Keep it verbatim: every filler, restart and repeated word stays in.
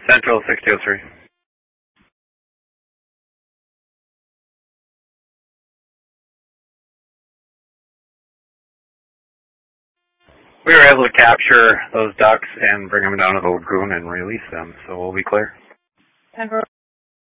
Central sixty oh three. We were able to capture those ducks and bring them down to the lagoon and release them, so we'll be clear. Pembroke